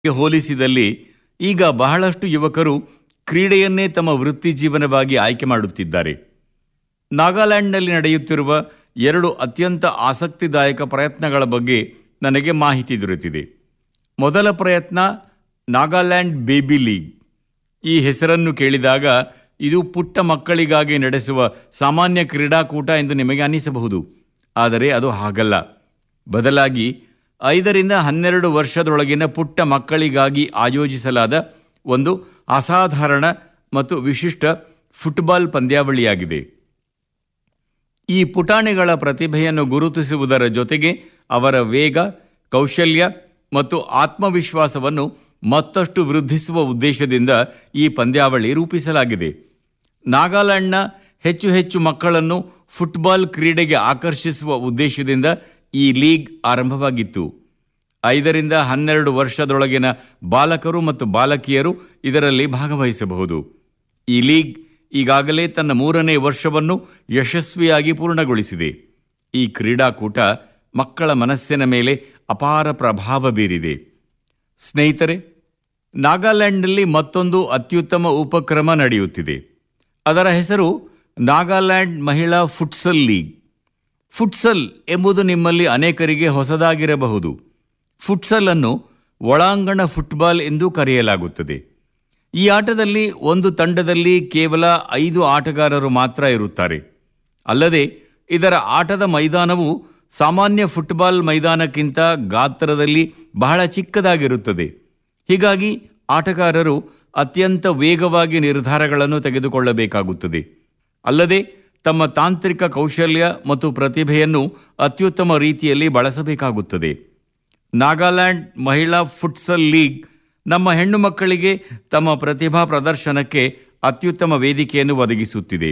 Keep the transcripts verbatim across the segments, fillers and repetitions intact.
ಹೋಲಿಸಿದಲ್ಲಿ ಈಗ ಬಹಳಷ್ಟು ಯುವಕರು ಕ್ರೀಡೆಯನ್ನೇ ತಮ್ಮ ವೃತ್ತಿ ಜೀವನವಾಗಿ ಆಯ್ಕೆ ಮಾಡುತ್ತಿದ್ದಾರೆ. ನಾಗಾಲ್ಯಾಂಡ್ನಲ್ಲಿ ನಡೆಯುತ್ತಿರುವ ಎರಡು ಅತ್ಯಂತ ಆಸಕ್ತಿದಾಯಕ ಪ್ರಯತ್ನಗಳ ಬಗ್ಗೆ ನನಗೆ ಮಾಹಿತಿ ದೊರೆತಿದೆ. ಮೊದಲ ಪ್ರಯತ್ನ ನಾಗಾಲ್ಯಾಂಡ್ ಬೇಬಿ ಲೀಗ್. ಈ ಹೆಸರನ್ನು ಕೇಳಿದಾಗ ಇದು ಪುಟ್ಟ ಮಕ್ಕಳಿಗಾಗಿ ನಡೆಸುವ ಸಾಮಾನ್ಯ ಕ್ರೀಡಾಕೂಟ ಎಂದು ನಿಮಗೆ ಅನಿಸಬಹುದು. ಆದರೆ ಅದು ಹಾಗಲ್ಲ. ಬದಲಾಗಿ ಐದರಿಂದ ಹನ್ನೆರಡು ವರ್ಷದೊಳಗಿನ ಪುಟ್ಟ ಮಕ್ಕಳಿಗಾಗಿ ಆಯೋಜಿಸಲಾದ ಒಂದು ಅಸಾಧಾರಣ ಮತ್ತು ವಿಶಿಷ್ಟ ಫುಟ್ಬಾಲ್ ಪಂದ್ಯಾವಳಿಯಾಗಿದೆ. ಈ ಪುಟಾಣಿಗಳ ಪ್ರತಿಭೆಯನ್ನು ಗುರುತಿಸುವುದರ ಜೊತೆಗೆ ಅವರ ವೇಗ, ಕೌಶಲ್ಯ ಮತ್ತು ಆತ್ಮವಿಶ್ವಾಸವನ್ನು ಮತ್ತಷ್ಟು ವೃದ್ಧಿಸುವ ಉದ್ದೇಶದಿಂದ ಈ ಪಂದ್ಯಾವಳಿ ರೂಪಿಸಲಾಗಿದೆ. ನಾಗಾಲ್ಯಾಂಡ್ನ ಹೆಚ್ಚು ಹೆಚ್ಚು ಮಕ್ಕಳನ್ನು ಫುಟ್ಬಾಲ್ ಕ್ರೀಡೆಗೆ ಆಕರ್ಷಿಸುವ ಉದ್ದೇಶದಿಂದ ಈ ಲೀಗ್ ಆರಂಭವಾಗಿತ್ತು. ಐದರಿಂದ ಹನ್ನೆರಡು ವರ್ಷದೊಳಗಿನ ಬಾಲಕರು ಮತ್ತು ಬಾಲಕಿಯರು ಇದರಲ್ಲಿ ಭಾಗವಹಿಸಬಹುದು. ಈ ಲೀಗ್ ಈಗಾಗಲೇ ತನ್ನ ಮೂರನೇ ವರ್ಷವನ್ನು ಯಶಸ್ವಿಯಾಗಿ ಪೂರ್ಣಗೊಳಿಸಿದೆ. ಈ ಕ್ರೀಡಾಕೂಟ ಮಕ್ಕಳ ಮನಸ್ಸಿನ ಮೇಲೆ ಅಪಾರ ಪ್ರಭಾವ ಬೀರಿದೆ. ಸ್ನೇಹಿತರೆ, ನಾಗಾಲ್ಯಾಂಡ್ನಲ್ಲಿ ಮತ್ತೊಂದು ಅತ್ಯುತ್ತಮ ಉಪಕ್ರಮ ನಡೆಯುತ್ತಿದೆ. ಅದರ ಹೆಸರು ನಾಗಾಲ್ಯಾಂಡ್ ಮಹಿಳಾ ಫುಟ್ಸಲ್ ಲೀಗ್. ಫುಟ್ಸಲ್ ಎಂಬುದು ನಿಮ್ಮಲ್ಲಿ ಅನೇಕರಿಗೆ ಹೊಸದಾಗಿರಬಹುದು. ಫುಟ್ಸಲ್ ಅನ್ನು ಒಳಾಂಗಣ ಫುಟ್ಬಾಲ್ ಎಂದು ಕರೆಯಲಾಗುತ್ತದೆ. ಈ ಆಟದಲ್ಲಿ ಒಂದು ತಂಡದಲ್ಲಿ ಕೇವಲ ಐದು ಆಟಗಾರರು ಮಾತ್ರ ಇರುತ್ತಾರೆ. ಅಲ್ಲದೆ ಇದರ ಆಟದ ಮೈದಾನವು ಸಾಮಾನ್ಯ ಫುಟ್ಬಾಲ್ ಮೈದಾನಕ್ಕಿಂತ ಗಾತ್ರದಲ್ಲಿ ಬಹಳ ಚಿಕ್ಕದಾಗಿರುತ್ತದೆ. ಹೀಗಾಗಿ ಆಟಗಾರರು ಅತ್ಯಂತ ವೇಗವಾಗಿ ನಿರ್ಧಾರಗಳನ್ನು ತೆಗೆದುಕೊಳ್ಳಬೇಕಾಗುತ್ತದೆ. ಅಲ್ಲದೆ ತಮ್ಮ ತಾಂತ್ರಿಕ ಕೌಶಲ್ಯ ಮತ್ತು ಪ್ರತಿಭೆಯನ್ನು ಅತ್ಯುತ್ತಮ ರೀತಿಯಲ್ಲಿ ಬಳಸಬೇಕಾಗುತ್ತದೆ. ನಾಗಾಲ್ಯಾಂಡ್ ಮಹಿಳಾ ಫುಟ್ಸಲ್ ಲೀಗ್ ನಮ್ಮ ಹೆಣ್ಣು ಮಕ್ಕಳಿಗೆ ತಮ್ಮ ಪ್ರತಿಭಾ ಪ್ರದರ್ಶನಕ್ಕೆ ಅತ್ಯುತ್ತಮ ವೇದಿಕೆಯನ್ನು ಒದಗಿಸುತ್ತಿದೆ.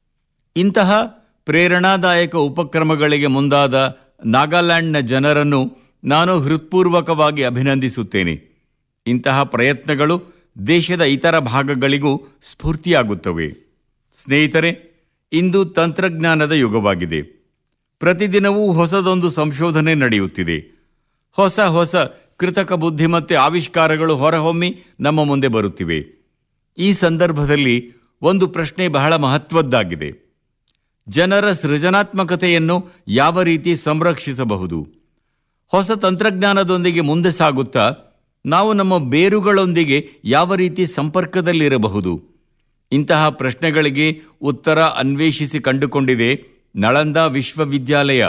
ಇಂತಹ ಪ್ರೇರಣಾದಾಯಕ ಉಪಕ್ರಮಗಳಿಗೆ ಮುಂದಾದ ನಾಗಾಲ್ಯಾಂಡ್ನ ಜನರನ್ನು ನಾನು ಹೃತ್ಪೂರ್ವಕವಾಗಿ ಅಭಿನಂದಿಸುತ್ತೇನೆ. ಇಂತಹ ಪ್ರಯತ್ನಗಳು ದೇಶದ ಇತರ ಭಾಗಗಳಿಗೂ ಸ್ಫೂರ್ತಿಯಾಗುತ್ತವೆ. ಸ್ನೇಹಿತರೆ, ಇಂದು ತಂತ್ರಜ್ಞಾನದ ಯುಗವಾಗಿದೆ. ಪ್ರತಿದಿನವೂ ಹೊಸದೊಂದು ಸಂಶೋಧನೆ ನಡೆಯುತ್ತಿದೆ. ಹೊಸ ಹೊಸ ಕೃತಕ ಬುದ್ಧಿಮತ್ತೆ ಆವಿಷ್ಕಾರಗಳು ಹೊರಹೊಮ್ಮಿ ನಮ್ಮ ಮುಂದೆ ಬರುತ್ತಿವೆ. ಈ ಸಂದರ್ಭದಲ್ಲಿ ಒಂದು ಪ್ರಶ್ನೆ ಬಹಳ ಮಹತ್ವದ್ದಾಗಿದೆ. ಜನರ ಸೃಜನಾತ್ಮಕತೆಯನ್ನು ಯಾವ ರೀತಿ ಸಂರಕ್ಷಿಸಬಹುದು? ಹೊಸ ತಂತ್ರಜ್ಞಾನದೊಂದಿಗೆ ಮುಂದೆ ಸಾಗುತ್ತಾ ನಾವು ನಮ್ಮ ಬೇರುಗಳೊಂದಿಗೆ ಯಾವ ರೀತಿ ಸಂಪರ್ಕದಲ್ಲಿರಬಹುದು? ಇಂತಹ ಪ್ರಶ್ನೆಗಳಿಗೆ ಉತ್ತರ ಅನ್ವೇಷಿಸಿ ಕಂಡುಕೊಂಡಿದೆ ನಳಂದಾ ವಿಶ್ವವಿದ್ಯಾಲಯ.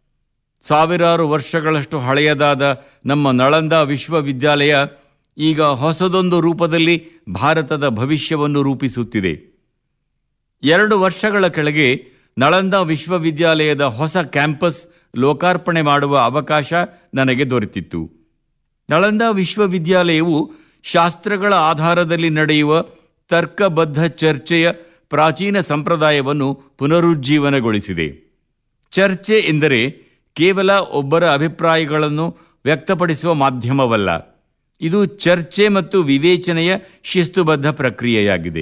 ಸಾವಿರಾರು ವರ್ಷಗಳಷ್ಟು ಹಳೆಯದಾದ ನಮ್ಮ ನಳಂದಾ ವಿಶ್ವವಿದ್ಯಾಲಯ ಈಗ ಹೊಸದೊಂದು ರೂಪದಲ್ಲಿ ಭಾರತದ ಭವಿಷ್ಯವನ್ನು ರೂಪಿಸುತ್ತಿದೆ. ಎರಡು ವರ್ಷಗಳ ಕೆಳಗೆ ನಳಂದಾ ವಿಶ್ವವಿದ್ಯಾಲಯದ ಹೊಸ ಕ್ಯಾಂಪಸ್ ಲೋಕಾರ್ಪಣೆ ಮಾಡುವ ಅವಕಾಶ ನನಗೆ ದೊರೆತಿತ್ತು. ನಳಂದಾ ವಿಶ್ವವಿದ್ಯಾಲಯವು ಶಾಸ್ತ್ರಗಳ ಆಧಾರದಲ್ಲಿ ನಡೆಯುವ ತರ್ಕಬದ್ಧ ಚರ್ಚೆಯ ಪ್ರಾಚೀನ ಸಂಪ್ರದಾಯವನ್ನು ಪುನರುಜ್ಜೀವನಗೊಳಿಸಿದೆ. ಚರ್ಚೆ ಎಂದರೆ ಕೇವಲ ಒಬ್ಬರ ಅಭಿಪ್ರಾಯಗಳನ್ನು ವ್ಯಕ್ತಪಡಿಸುವ ಮಾಧ್ಯಮವಲ್ಲ. ಇದು ಚರ್ಚೆ ಮತ್ತು ವಿವೇಚನೆಯ ಶಿಸ್ತುಬದ್ಧ ಪ್ರಕ್ರಿಯೆಯಾಗಿದೆ.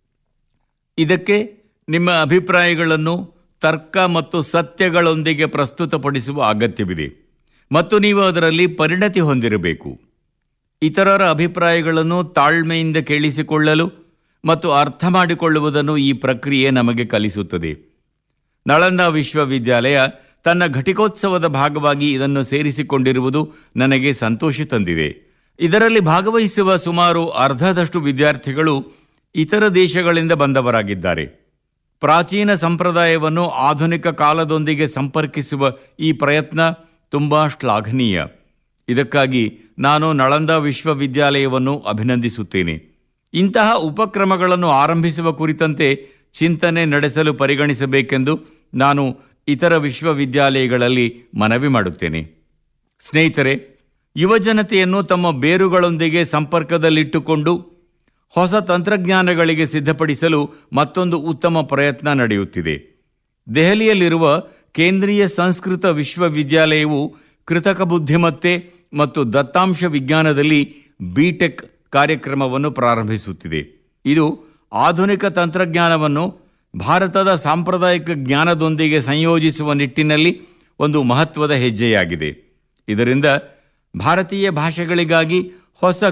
ಇದಕ್ಕೆ ನಿಮ್ಮ ಅಭಿಪ್ರಾಯಗಳನ್ನು ತರ್ಕ ಮತ್ತು ಸತ್ಯಗಳೊಂದಿಗೆ ಪ್ರಸ್ತುತಪಡಿಸುವ ಅಗತ್ಯವಿದೆ ಮತ್ತು ನೀವು ಅದರಲ್ಲಿ ಪರಿಣತಿ ಹೊಂದಿರಬೇಕು. ಇತರರ ಅಭಿಪ್ರಾಯಗಳನ್ನು ತಾಳ್ಮೆಯಿಂದ ಕೇಳಿಸಿಕೊಳ್ಳಲು ಮತ್ತು ಅರ್ಥ ಮಾಡಿಕೊಳ್ಳುವುದನ್ನು ಈ ಪ್ರಕ್ರಿಯೆ ನಮಗೆ ಕಲಿಸುತ್ತದೆ. ನಳಂದಾ ವಿಶ್ವವಿದ್ಯಾಲಯ ತನ್ನ ಘಟಿಕೋತ್ಸವದ ಭಾಗವಾಗಿ ಇದನ್ನು ಸೇರಿಸಿಕೊಂಡಿರುವುದು ನನಗೆ ಸಂತೋಷ ತಂದಿದೆ. ಇದರಲ್ಲಿ ಭಾಗವಹಿಸುವ ಸುಮಾರು ಅರ್ಧದಷ್ಟು ವಿದ್ಯಾರ್ಥಿಗಳು ಇತರ ದೇಶಗಳಿಂದ ಬಂದವರಾಗಿದ್ದಾರೆ. ಪ್ರಾಚೀನ ಸಂಪ್ರದಾಯವನ್ನು ಆಧುನಿಕ ಕಾಲದೊಂದಿಗೆ ಸಂಪರ್ಕಿಸುವ ಈ ಪ್ರಯತ್ನ ತುಂಬ ಶ್ಲಾಘನೀಯ. ಇದಕ್ಕಾಗಿ ನಾನು ನಳಂದಾ ವಿಶ್ವವಿದ್ಯಾಲಯವನ್ನು ಅಭಿನಂದಿಸುತ್ತೇನೆ. ಇಂತಹ ಉಪಕ್ರಮಗಳನ್ನು ಆರಂಭಿಸುವ ಕುರಿತಂತೆ ಚಿಂತನೆ ನಡೆಸಲು ಪರಿಗಣಿಸಬೇಕೆಂದು ನಾನು ಇತರ ವಿಶ್ವವಿದ್ಯಾಲಯಗಳಲ್ಲಿ ಮನವಿ ಮಾಡುತ್ತೇನೆ. ಸ್ನೇಹಿತರೆ, ಯುವಜನತೆಯನ್ನು ತಮ್ಮ ಬೇರುಗಳೊಂದಿಗೆ ಸಂಪರ್ಕದಲ್ಲಿಟ್ಟುಕೊಂಡು ಹೊಸ ತಂತ್ರಜ್ಞಾನಗಳಿಗೆ ಸಿದ್ಧಪಡಿಸಲು ಮತ್ತೊಂದು ಉತ್ತಮ ಪ್ರಯತ್ನ ನಡೆಯುತ್ತಿದೆ. ದೆಹಲಿಯಲ್ಲಿರುವ ಕೇಂದ್ರೀಯ ಸಂಸ್ಕೃತ ವಿಶ್ವವಿದ್ಯಾಲಯವು ಕೃತಕ ಬುದ್ಧಿಮತ್ತೆ ಮತ್ತು ದತ್ತಾಂಶ ವಿಜ್ಞಾನದಲ್ಲಿ ಬಿಟೆಕ್ ಕಾರ್ಯಕ್ರಮವನ್ನು ಪ್ರಾರಂಭಿಸುತ್ತಿದೆ. ಇದು ಆಧುನಿಕ ತಂತ್ರಜ್ಞಾನವನ್ನು ಭಾರತದ ಸಾಂಪ್ರದಾಯಿಕ ಜ್ಞಾನದೊಂದಿಗೆ ಸಂಯೋಜಿಸುವ ನಿಟ್ಟಿನಲ್ಲಿ ಒಂದು ಮಹತ್ವದ ಹೆಜ್ಜೆಯಾಗಿದೆ. ಇದರಿಂದ ಭಾರತೀಯ ಭಾಷೆಗಳಿಗಾಗಿ ಹೊಸ